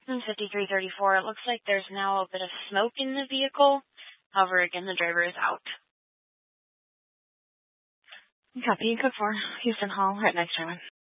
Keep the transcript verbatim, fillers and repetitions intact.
fifty-three thirty-four, it looks like there's now a bit of smoke in the vehicle. However, again, the driver is out. Copy, code four, Houston Hall, right next to